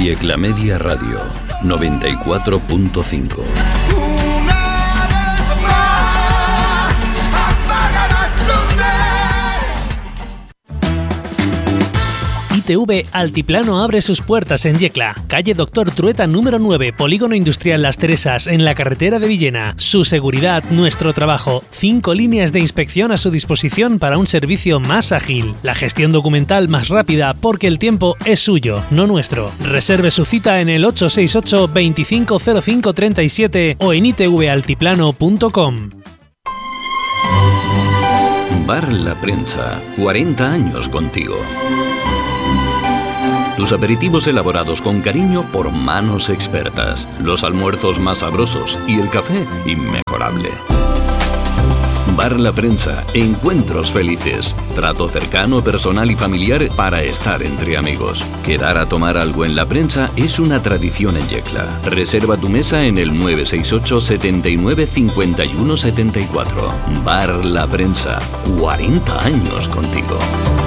Yecla Media Radio 94.5. ITV Altiplano abre sus puertas en Yecla, calle Doctor Trueta número 9, Polígono Industrial Las Teresas, en la carretera de Villena. Su seguridad, nuestro trabajo. 5 líneas de inspección a su disposición para un servicio más ágil. La gestión documental más rápida, porque el tiempo es suyo, no nuestro. Reserve su cita en el 868 2505 37 o en itvaltiplano.com. Bar La Prensa, 40 años contigo. Tus aperitivos elaborados con cariño por manos expertas, los almuerzos más sabrosos y el café inmejorable. Bar La Prensa, encuentros felices, trato cercano, personal y familiar para estar entre amigos. Quedar a tomar algo en La Prensa es una tradición en Yecla. Reserva tu mesa en el 968 79 51 74. Bar La Prensa, 40 años contigo.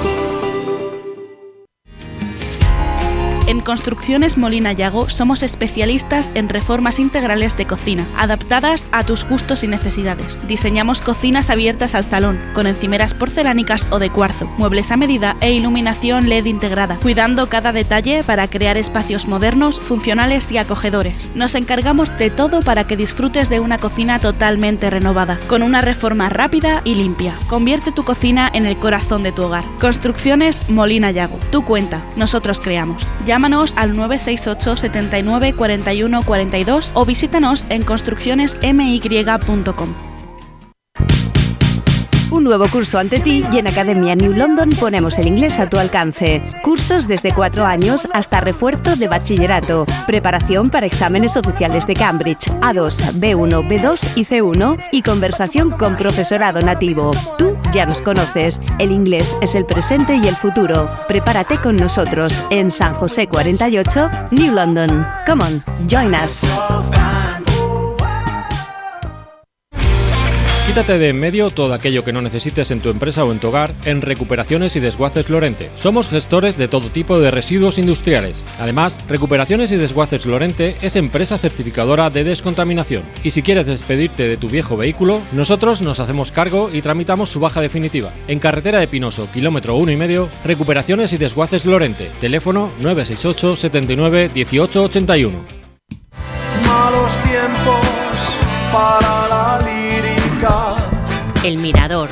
En Construcciones Molina Yago somos especialistas en reformas integrales de cocina, adaptadas a tus gustos y necesidades. Diseñamos cocinas abiertas al salón, con encimeras porcelánicas o de cuarzo, muebles a medida e iluminación LED integrada, cuidando cada detalle para crear espacios modernos, funcionales y acogedores. Nos encargamos de todo para que disfrutes de una cocina totalmente renovada, con una reforma rápida y limpia. Convierte tu cocina en el corazón de tu hogar. Construcciones Molina Yago. Tú cuenta, nosotros creamos. Llámanos al 968 79 41 42 o visítanos en construccionesmy.com. Un nuevo curso ante ti y en Academia New London ponemos el inglés a tu alcance. Cursos desde 4 años hasta refuerzo de bachillerato. Preparación para exámenes oficiales de Cambridge, A2, B1, B2 y C1 y conversación con profesorado nativo. Tú ya nos conoces. El inglés es el presente y el futuro. Prepárate con nosotros en San José 48, New London. Come on, join us. Quítate de en medio todo aquello que no necesites en tu empresa o en tu hogar en Recuperaciones y Desguaces Lorente. Somos gestores de todo tipo de residuos industriales. Además, Recuperaciones y Desguaces Lorente es empresa certificadora de descontaminación. Y si quieres despedirte de tu viejo vehículo, nosotros nos hacemos cargo y tramitamos su baja definitiva. En carretera de Pinoso, kilómetro 1,5, Recuperaciones y Desguaces Lorente. Teléfono 968 79 18 81. Malos tiempos para la lírica. El Mirador,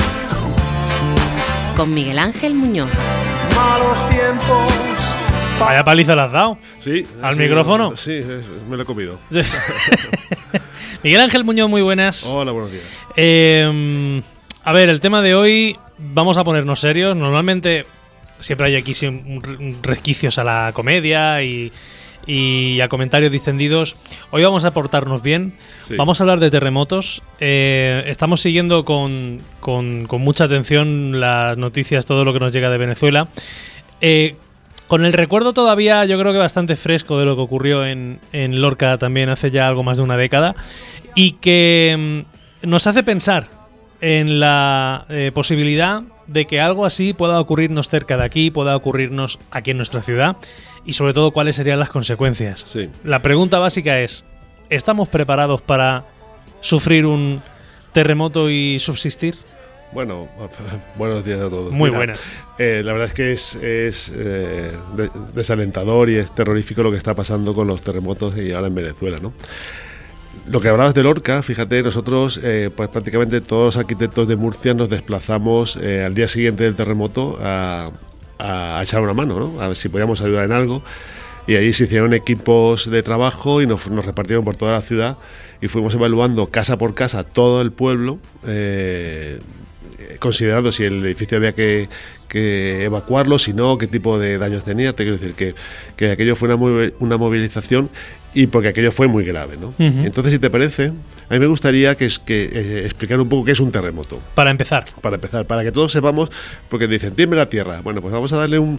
con Miguel Ángel Muñoz. Malos tiempos. Vaya paliza le has dado. Sí. ¿Al micrófono? Sí, me lo he comido. Miguel Ángel Muñoz, muy buenas. Hola, buenos días. A ver, el tema de hoy, vamos a ponernos serios. Normalmente siempre hay aquí resquicios a la comedia y a comentarios distendidos. Hoy vamos a portarnos bien. Sí. Vamos a hablar de terremotos. Estamos siguiendo con mucha atención las noticias, todo lo que nos llega de Venezuela. Con el recuerdo todavía, yo creo que bastante fresco de lo que ocurrió en Lorca también hace ya algo más de una década, y que nos hace pensar en la posibilidad de que algo así pueda ocurrirnos cerca de aquí, pueda ocurrirnos aquí en nuestra ciudad, y sobre todo cuáles serían las consecuencias. Sí. La pregunta básica es, ¿estamos preparados para sufrir un terremoto y subsistir? Bueno, buenos días a todos. Muy buenas. La verdad es que es desalentador y es terrorífico lo que está pasando con los terremotos y ahora en Venezuela, ¿no? Lo que hablabas de Lorca, fíjate, nosotros pues prácticamente todos los arquitectos de Murcia nos desplazamos al día siguiente del terremoto a echar una mano, ¿no? A ver si podíamos ayudar en algo. Y ahí se hicieron equipos de trabajo y nos repartieron por toda la ciudad y fuimos evaluando casa por casa todo el pueblo, considerando si el edificio había que evacuarlo, si no, qué tipo de daños tenía. Te quiero decir que aquello fue una movilización y porque aquello fue muy grave, ¿no? Uh-huh. Entonces, si te parece, a mí me gustaría que explicar un poco qué es un terremoto. Para empezar, para que todos sepamos, porque dicen, tiembla la tierra. Bueno, pues vamos a darle un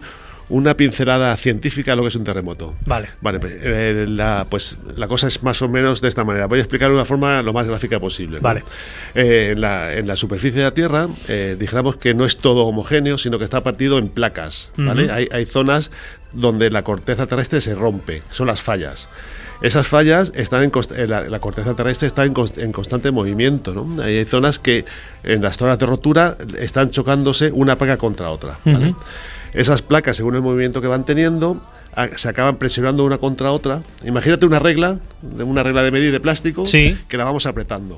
una pincelada científica a lo que es un terremoto. Vale. Vale, pues la cosa es más o menos de esta manera. Voy a explicar de una forma lo más gráfica posible, ¿no? Vale. En la superficie de la Tierra, dijéramos que no es todo homogéneo, sino que está partido en placas, ¿vale? Hay zonas donde la corteza terrestre se rompe, son las fallas. Esas fallas están la corteza terrestre está en constante movimiento, ¿no? Hay zonas que en las zonas de rotura están chocándose una placa contra otra, ¿vale? Esas placas, según el movimiento que van teniendo, se acaban presionando una contra otra. Imagínate una regla de medir de plástico, sí, que la vamos apretando,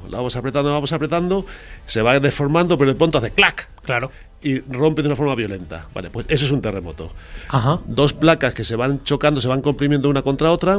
se va deformando, pero de pronto hace clac. Claro. Y rompe de una forma violenta. Vale, pues eso es un terremoto. Ajá. Dos placas que se van chocando, se van comprimiendo una contra otra,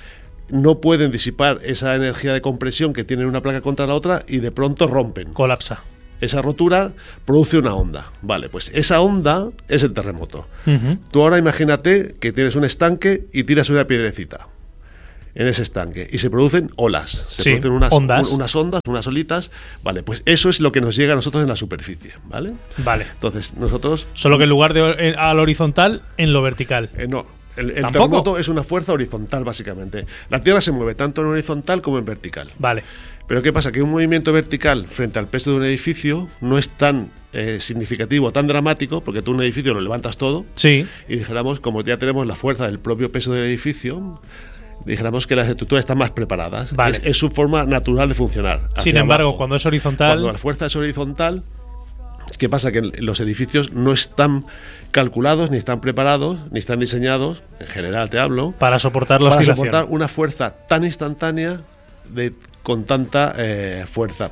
no pueden disipar esa energía de compresión que tienen una placa contra la otra y de pronto rompen. Colapsa. Esa rotura produce una onda. Vale, pues esa onda es el terremoto. Tú ahora imagínate que tienes un estanque y tiras una piedrecita en ese estanque y se producen olas. Se producen unas ondas, unas olitas. Vale, pues eso es lo que nos llega a nosotros en la superficie. Vale. Vale. Entonces, nosotros... Solo que en lugar de al horizontal, en lo vertical. No. El terremoto es una fuerza horizontal, básicamente. La Tierra se mueve tanto en horizontal como en vertical. Vale. Pero ¿qué pasa? Que un movimiento vertical frente al peso de un edificio no es tan significativo, tan dramático, porque tú un edificio lo levantas todo. Sí. Y dijéramos, como ya tenemos la fuerza del propio peso del edificio, dijéramos que las estructuras están más preparadas. Vale. Es su forma natural de funcionar. Sin embargo, cuando es horizontal... Cuando la fuerza es horizontal, ¿qué pasa? Que los edificios no están calculados, ni están preparados, ni están diseñados, en general te hablo, para soportar la oscilación. Para soportar una fuerza tan instantánea con tanta fuerza.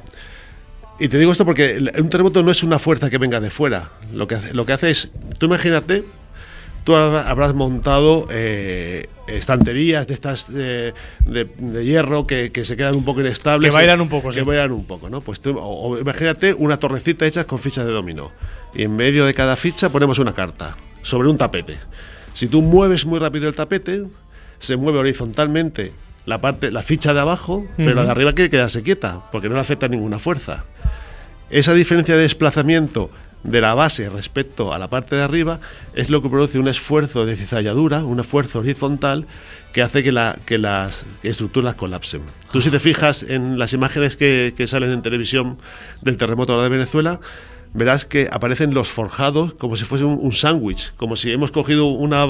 Y te digo esto porque un terremoto no es una fuerza que venga de fuera. Lo que hace es, tú imagínate, tú habrás montado estanterías de estas de hierro que se quedan un poco inestables. Que bailan un poco, que bailan un poco, ¿no? Pues o imagínate una torrecita hecha con fichas de dominó. Y en medio de cada ficha ponemos una carta sobre un tapete. Si tú mueves muy rápido el tapete, se mueve horizontalmente la ficha de abajo, pero la de arriba quiere quedarse quieta, porque no le afecta ninguna fuerza. Esa diferencia de desplazamiento de la base respecto a la parte de arriba es lo que produce un esfuerzo de cizalladura, un esfuerzo horizontal que hace que las estructuras colapsen. Tú, si te fijas en las imágenes que salen en televisión del terremoto ahora de Venezuela, verás que aparecen los forjados como si fuese un sándwich, como si hemos cogido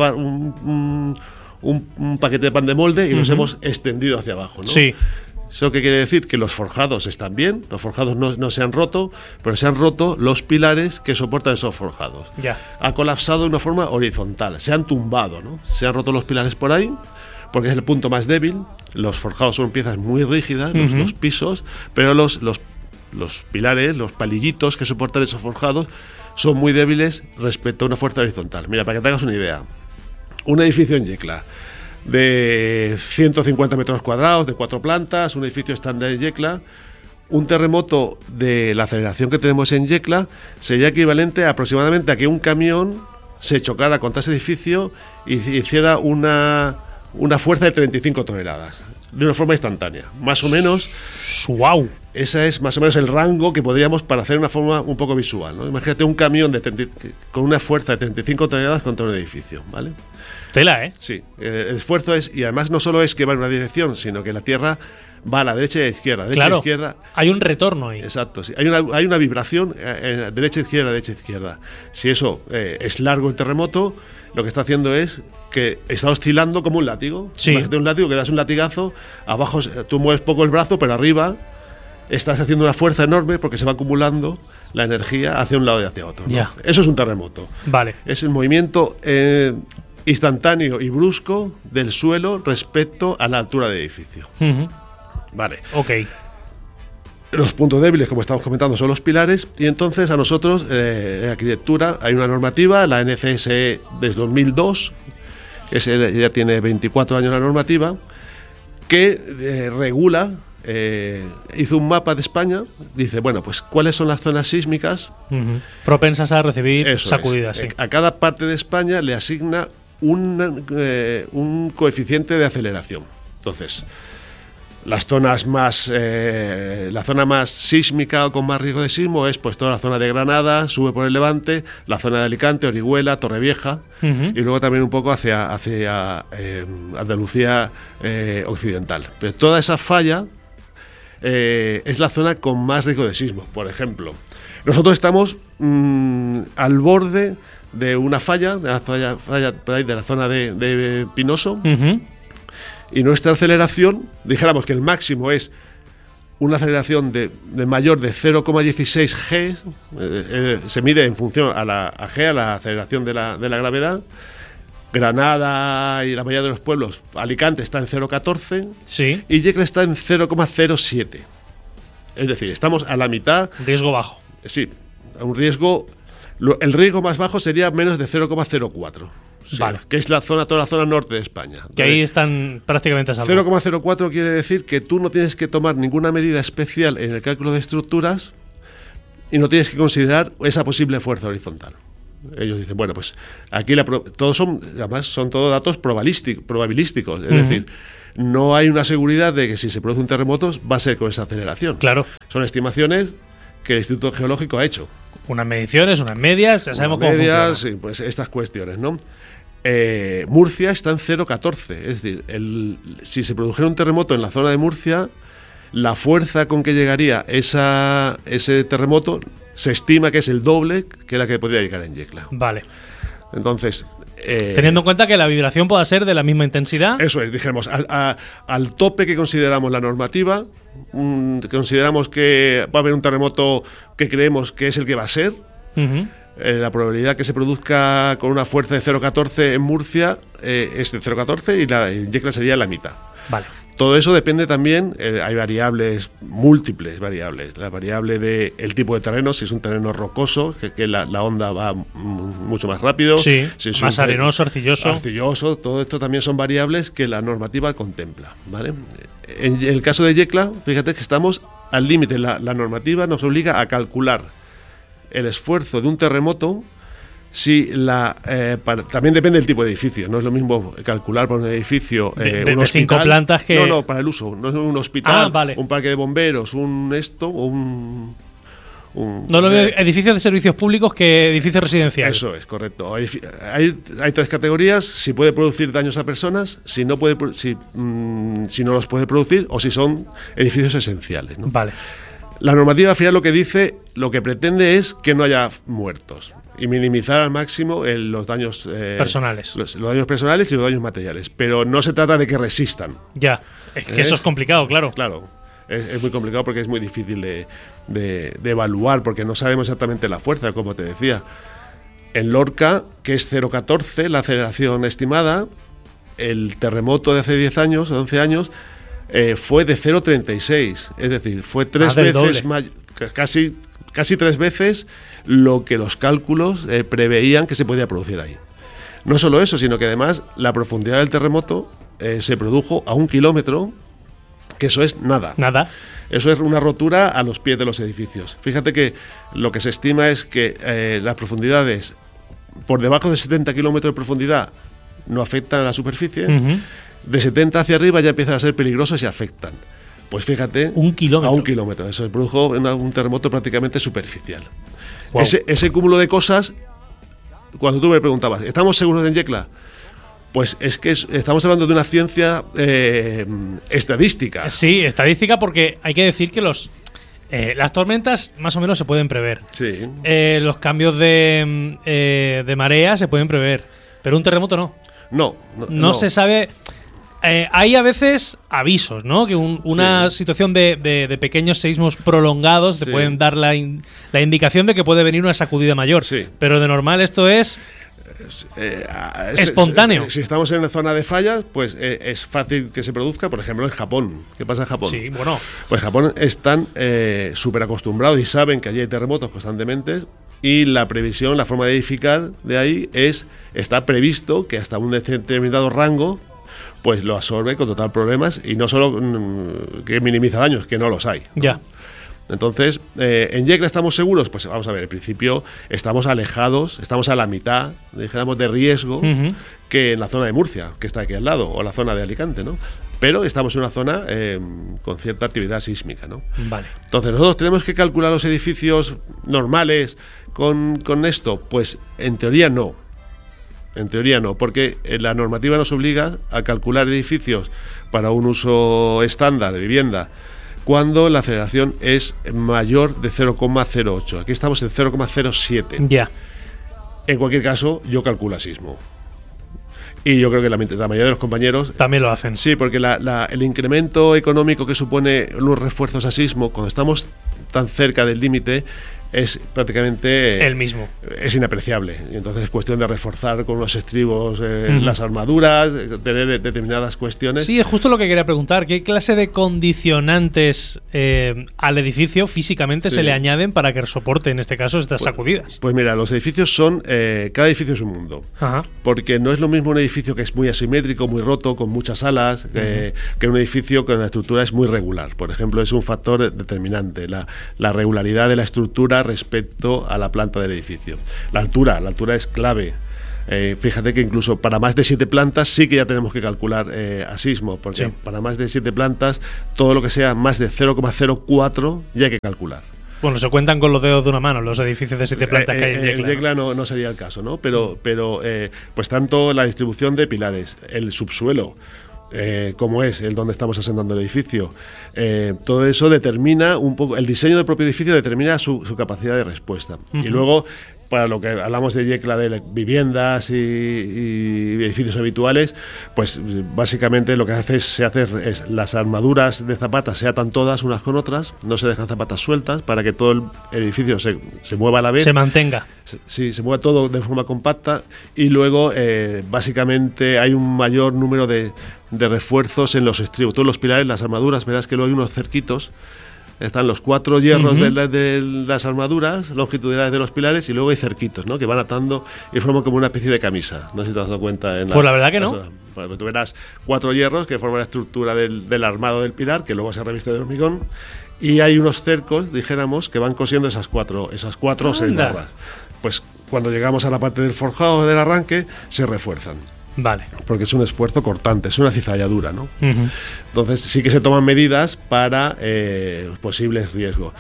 un paquete de pan de molde y los hemos extendido hacia abajo, ¿no? Sí. ¿Eso qué quiere decir? Que los forjados están bien, los forjados no se han roto, pero se han roto los pilares que soportan esos forjados. Ya. Ha colapsado de una forma horizontal, se han tumbado, ¿no? Se han roto los pilares por ahí, porque es el punto más débil. Los forjados son piezas muy rígidas, los pisos, pero los pilares, los palillitos que soportan esos forjados son muy débiles respecto a una fuerza horizontal. Mira, para que te hagas una idea, un edificio en Yecla de 150 metros cuadrados, de 4 plantas, un edificio estándar en Yecla, un terremoto de la aceleración que tenemos en Yecla sería equivalente aproximadamente a que un camión se chocara contra ese edificio y hiciera una fuerza de 35 toneladas, de una forma instantánea, más o menos. ¡Wow! Ese es más o menos el rango que podríamos para hacer una forma un poco visual, ¿no? Imagínate un camión con una fuerza de 35 toneladas contra un edificio, ¿vale? Tela, ¿eh? Sí, el esfuerzo es, y además no solo es que va en una dirección, sino que la Tierra va a la derecha y a la izquierda. Claro, izquierda. Hay un retorno ahí. Exacto, sí. Hay una vibración derecha-izquierda. Si eso es largo el terremoto, lo que está haciendo es que está oscilando como un látigo. Sí. Imagínate un látigo que das un latigazo, abajo tú mueves poco el brazo, pero arriba estás haciendo una fuerza enorme porque se va acumulando la energía hacia un lado y hacia otro, ¿no? Ya. Eso es un terremoto. Vale. Es el movimiento instantáneo y brusco del suelo respecto a la altura del edificio. Vale. Ok. Los puntos débiles, como estamos comentando, son los pilares, y entonces a nosotros en arquitectura hay una normativa, la NCSE desde 2002, ya tiene 24 años la normativa, que regula, hizo un mapa de España, dice, bueno, pues cuáles son las zonas sísmicas propensas a recibir Eso sacudidas. es. Sí. A cada parte de España le asigna un coeficiente de aceleración. Entonces, Las zonas más, la zona más sísmica o con más riesgo de sismo es pues toda la zona de Granada, sube por el Levante, la zona de Alicante, Orihuela, Torrevieja y luego también un poco hacia Andalucía occidental. Pero toda esa falla es la zona con más riesgo de sismo. Por ejemplo, nosotros estamos al borde de una falla, de la zona de Pinoso. Y nuestra aceleración, dijéramos que el máximo es una aceleración de mayor de 0,16 G, se mide en función a la aceleración de la gravedad. Granada y la mayoría de los pueblos, Alicante está en 0,14 sí. y Yecla está en 0,07. Es decir, estamos a la mitad. Riesgo bajo. Sí, un riesgo. El riesgo más bajo sería menos de 0,04. Sí, vale. Que es toda la zona norte de España. Que ahí están prácticamente a salvo. 0,04 quiere decir que tú no tienes que tomar ninguna medida especial en el cálculo de estructuras y no tienes que considerar esa posible fuerza horizontal. Ellos dicen, bueno, pues aquí además son todos datos probabilísticos, es decir, no hay una seguridad de que si se produce un terremoto va a ser con esa aceleración. Claro. Son estimaciones que el Instituto Geológico ha hecho. Unas mediciones, unas medias, ya sabemos cómo funciona. Sí, pues estas cuestiones, ¿no? Murcia está en 0,14, es decir, si se produjera un terremoto en la zona de Murcia, la fuerza con que llegaría ese terremoto se estima que es el doble que la que podría llegar en Yecla. Vale. Entonces, teniendo en cuenta que la vibración pueda ser de la misma intensidad. Eso es, dijéramos, al tope que consideramos la normativa, consideramos que va a haber un terremoto que creemos que es el que va a ser. La probabilidad que se produzca con una fuerza de 0,14 en Murcia es de 0,14 y en Yecla sería la mitad. Vale. Todo eso depende también, hay variables, múltiples variables. La variable del tipo de terreno, si es un terreno rocoso, que la onda va mucho más rápido. Sí, si es más arenoso, arcilloso. Arcilloso, todo esto también son variables que la normativa contempla, ¿vale? En el caso de Yecla, fíjate que estamos al límite. La normativa nos obliga a calcular el esfuerzo de un terremoto. Si también depende del tipo de edificio. No es lo mismo calcular para un edificio de un hospital, 5 plantas que... No, para el uso. No es un hospital, vale. un parque de bomberos, no lo veo edificios de servicios públicos que edificios residenciales. Eso es, correcto. Hay tres categorías: si puede producir daños a personas, si no los puede producir, o si son edificios esenciales, ¿no? Vale. La normativa final lo que pretende es que no haya muertos y minimizar al máximo los daños personales. Los daños personales y los daños materiales. Pero no se trata de que resistan. Ya, es que eso es complicado, claro. Claro, es muy complicado porque es muy difícil de evaluar, porque no sabemos exactamente la fuerza, como te decía. En Lorca, que es 0,14 la aceleración estimada, el terremoto de hace 10 años o 11 años fue de 0,36, es decir, fue 3 veces casi 3 veces lo que los cálculos preveían que se podía producir ahí. No solo eso, sino que además la profundidad del terremoto se produjo a 1 kilómetro, que eso es nada. Nada. Eso es una rotura a los pies de los edificios. Fíjate que lo que se estima es que las profundidades por debajo de 70 kilómetros de profundidad no afectan a la superficie. De 70 hacia arriba ya empiezan a ser peligrosos y afectan. Pues fíjate, 1 kilómetro. A 1 kilómetro. Eso se produjo un terremoto prácticamente superficial. Wow. Ese cúmulo de cosas, cuando tú me preguntabas, ¿estamos seguros en Yecla? Pues es que estamos hablando de una ciencia estadística. Sí, estadística, porque hay que decir que las tormentas más o menos se pueden prever. Sí. Los cambios de marea se pueden prever, pero un terremoto no. No se sabe. Hay a veces avisos, ¿no? Que una situación de pequeños seísmos prolongados te pueden dar la indicación de que puede venir una sacudida mayor. Sí. Pero de normal esto es espontáneo. Si estamos en la zona de fallas, pues es fácil que se produzca. Por ejemplo, en Japón. ¿Qué pasa en Japón? Sí, bueno. Pues en Japón están súper acostumbrados y saben que allí hay terremotos constantemente. Y la previsión, la forma de edificar de ahí está previsto que hasta un determinado rango pues lo absorbe con total problemas, y no solo que minimiza daños, que no los hay, ¿no? Ya. Entonces, ¿en Yecla estamos seguros? Pues vamos a ver, en principio estamos alejados, estamos a la mitad, dijéramos, de riesgo que en la zona de Murcia, que está aquí al lado, o la zona de Alicante, ¿no? pero estamos en una zona con cierta actividad sísmica, ¿no? Vale. Entonces, nosotros tenemos que calcular los edificios normales con esto. Pues en teoría no. En teoría no, porque la normativa nos obliga a calcular edificios para un uso estándar de vivienda cuando la aceleración es mayor de 0,08. Aquí estamos en 0,07. Ya. En cualquier caso, yo calculo a sismo. Y yo creo que la mayoría de los compañeros también lo hacen. Sí, porque el incremento económico que supone los refuerzos a sismo, cuando estamos tan cerca del límite, es prácticamente el mismo. Es inapreciable. Y entonces es cuestión de reforzar con los estribos las armaduras, tener determinadas cuestiones. Sí, es justo lo que quería preguntar. ¿Qué clase de condicionantes al edificio físicamente se le añaden para que soporte, en este caso, estas sacudidas? Pues mira, los edificios son... cada edificio es un mundo. Ajá. Porque no es lo mismo un edificio que es muy asimétrico, muy roto, con muchas salas, que un edificio con la estructura es muy regular. Por ejemplo, es un factor determinante, la regularidad de la estructura respecto a la planta del edificio. La altura es clave. Fíjate que incluso para más de 7 plantas sí que ya tenemos que calcular a sismo, porque para más de 7 plantas todo lo que sea más de 0,04 ya hay que calcular. Bueno, se cuentan con los dedos de una mano los edificios de 7 plantas que hay en Yecla. En Yecla no sería el caso, ¿no? Pero pues tanto la distribución de pilares, el subsuelo, como es el donde estamos asentando el edificio, todo eso determina un poco, el diseño del propio edificio determina su capacidad de respuesta. Y luego, para lo que hablamos de Yecla, de viviendas y edificios habituales, pues básicamente lo que se hace es las armaduras de zapatas se atan todas unas con otras, no se dejan zapatas sueltas para que todo el edificio se mueva a la vez. Se mantenga. Sí, se mueva todo de forma compacta y luego básicamente hay un mayor número de refuerzos en los estribos. Todos los pilares, las armaduras, verás que luego hay unos cerquitos. Están los 4 hierros de las armaduras longitudinales de los pilares y luego hay cerquitos, ¿no? Que van atando y forman como una especie de camisa. No sé si te has dado cuenta. Pues la verdad que no. Bueno, tú verás 4 hierros que forman la estructura del armado del pilar, que luego se reviste de hormigón, y hay unos cercos, dijéramos, que van cosiendo esas cuatro o 6 barras. Pues cuando llegamos a la parte del forjado del arranque, se refuerzan. Vale. Porque es un esfuerzo cortante, es una cizalladura, ¿no? Entonces sí que se toman medidas para posibles riesgos.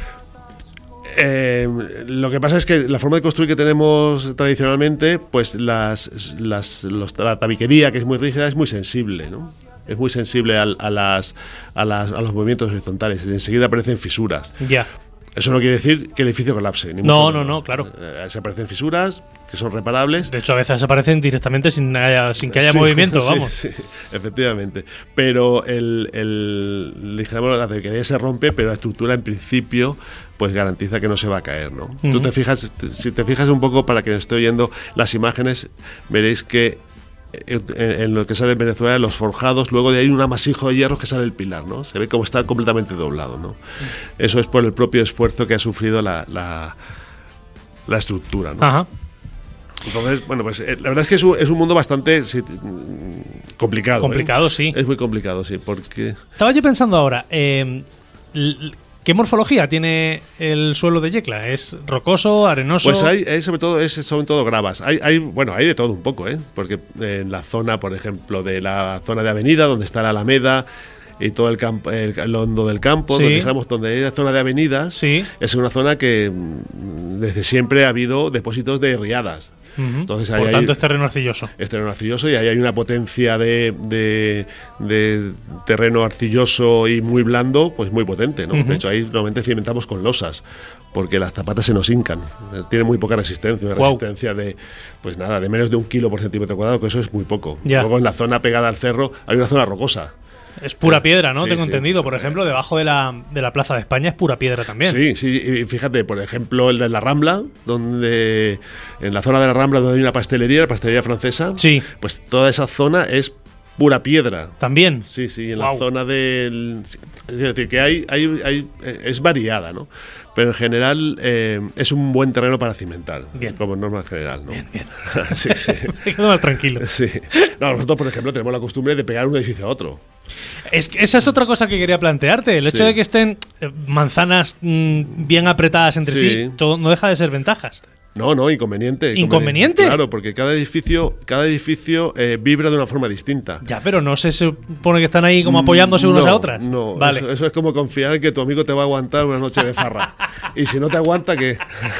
Lo que pasa es que la forma de construir que tenemos tradicionalmente, pues la tabiquería, que es muy rígida, es muy sensible, ¿no? Es muy sensible a los movimientos horizontales. Enseguida aparecen fisuras. Ya. Eso no quiere decir que el edificio colapse. No, claro. Se aparecen fisuras que son reparables. De hecho, a veces aparecen directamente sin que haya movimiento, vamos. Sí, efectivamente. Pero dijéramos, la tabiquería se rompe, pero la estructura en principio pues garantiza que no se va a caer, ¿no? Tú te fijas, si te fijas un poco, para quien esté oyendo las imágenes, veréis que en lo que sale en Venezuela, los forjados, luego de ahí un amasijo de hierros que sale el pilar, ¿no? Se ve como está completamente doblado, ¿no? Eso es por el propio esfuerzo que ha sufrido la estructura, ¿no? Ajá. Entonces, bueno, pues la verdad es que es un mundo bastante complicado. Complicado, sí. Es muy complicado, sí, porque... Estaba yo pensando ahora, ¿qué morfología tiene el suelo de Yecla? ¿Es rocoso, arenoso? Pues hay sobre todo gravas. Hay de todo un poco, porque en la zona, por ejemplo, de la zona de avenida, donde está la Alameda y todo el campo, el hondo del campo, donde hay la zona de avenidas, es una zona que desde siempre ha habido depósitos de riadas. Entonces, por tanto es terreno arcilloso. Es terreno arcilloso y ahí hay una potencia de terreno arcilloso y muy blando, pues muy potente, ¿no? De hecho, ahí normalmente cimentamos con losas, porque las zapatas se nos hincan. Tiene muy poca resistencia, una resistencia de menos de 1 kilo por centímetro cuadrado, que eso es muy poco. Luego en la zona pegada al cerro hay una zona rocosa. Es pura piedra, ¿no? Sí, Tengo entendido. Por ejemplo, debajo de la Plaza de España es pura piedra también. Sí. Y fíjate, por ejemplo, el de la Rambla, en la zona de la Rambla donde hay una pastelería, la pastelería francesa, pues toda esa zona es pura piedra. ¿También? Sí, en la zona del... Es decir, que es variada, ¿no? Pero en general es un buen terreno para cimentar, como norma general, ¿no? Bien. Sí. Me quedo más tranquilo. Sí. No, nosotros, por ejemplo, tenemos la costumbre de pegar un edificio a otro. Esa es otra cosa que quería plantearte. El hecho de que estén manzanas bien apretadas entre sí, todo no deja de ser ventajas. No, inconveniente. ¿Inconveniente? Claro, porque cada edificio vibra de una forma distinta. Ya, pero no se supone que están ahí como apoyándose unas a otras. No, vale. Eso es como confiar en que tu amigo te va a aguantar una noche de farra. Y si no te aguanta, ¿qué?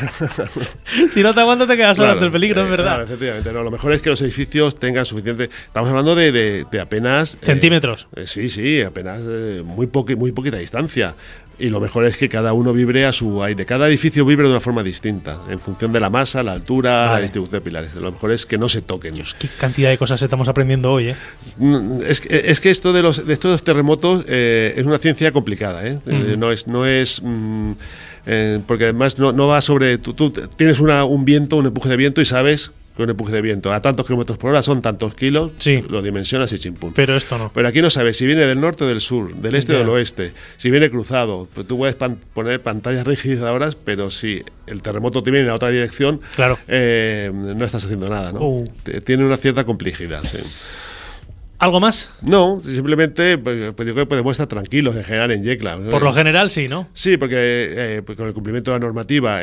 Si no te aguanta, te quedas solo ante el peligro, es verdad. Claro, efectivamente. No, lo mejor es que los edificios tengan suficiente. Estamos hablando de apenas. Centímetros. Sí, apenas muy poquita distancia. Y lo mejor es que cada uno vibre a su aire. Cada edificio vibre de una forma distinta, en función de la masa, la altura, la distribución de pilares. Lo mejor es que no se toquen. Dios, qué cantidad de cosas estamos aprendiendo hoy, ¿eh? Es que esto de estos terremotos es una ciencia complicada, ¿eh? No es porque además no va sobre. Tú tienes un viento, un empuje de viento y sabes que un empuje de viento a tantos kilómetros por hora son tantos kilos, sí. Lo dimensionas y chimpún. Pero esto no. Pero aquí no sabes si viene del norte o del sur, del este o del oeste, si viene cruzado. Pues tú puedes poner pantallas rigidizadoras, pero si el terremoto te viene en la otra dirección, claro. No estás haciendo nada, ¿no? Tiene una cierta complejidad, sí. ¿Algo más? No, simplemente pues yo creo que podemos estar tranquilos en general en Yecla. Por lo general sí, ¿no? Sí, porque pues con el cumplimiento de la normativa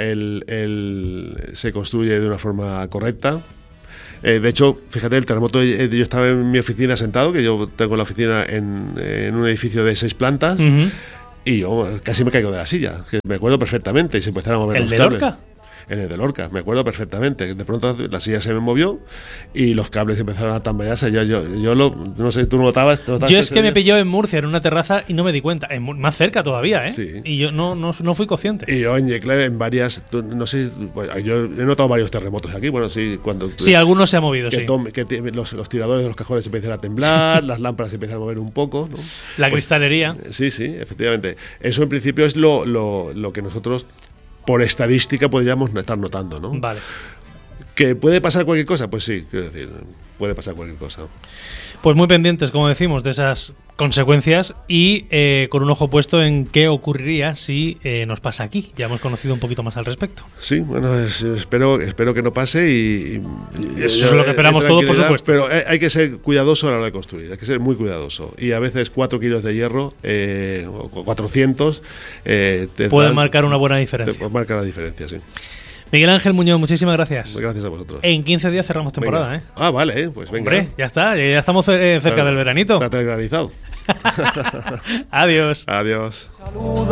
se construye de una forma correcta. De hecho, fíjate, el terremoto, yo estaba en mi oficina sentado, que yo tengo la oficina en un edificio de 6 plantas, y yo casi me caigo de la silla, que me acuerdo perfectamente, y se empezaron a mover los cables. ¿El de Lorca? En el de Lorca, me acuerdo perfectamente. De pronto la silla se me movió y los cables empezaron a tambalearse. Yo no sé, ¿tú no notabas? Yo es que me pilló en Murcia, en una terraza, y no me di cuenta. Más cerca todavía, ¿eh? Sí. Y yo no fui consciente. Y yo en Yecla, en varias, no sé, yo he notado varios terremotos aquí. Bueno, sí, sí, algunos se han movido, sí. Los tiradores de los cajones empiezan a temblar, las lámparas se empiezan a mover un poco, ¿no? La cristalería. Sí, efectivamente. Eso en principio es lo que nosotros, por estadística, podríamos estar notando, ¿no? Vale. ¿Que puede pasar cualquier cosa? Pues sí, quiero decir, puede pasar cualquier cosa. Pues muy pendientes, como decimos, de esas consecuencias y con un ojo puesto en qué ocurriría si nos pasa aquí. Ya hemos conocido un poquito más al respecto. Sí, bueno, espero que no pase y eso es lo que esperamos todos, por supuesto. Pero hay que ser cuidadoso a la hora de construir, hay que ser muy cuidadoso. Y a veces 4 kilos de hierro o 400 pueden marcar una buena diferencia. Pueden marcar la diferencia, sí. Miguel Ángel Muñoz, muchísimas gracias. Gracias a vosotros. En 15 días cerramos temporada, venga. ¿eh? Ah, vale, pues venga. Hombre, ya está, ya estamos cerca del veranito. Está telegranizado. Adiós. Adiós.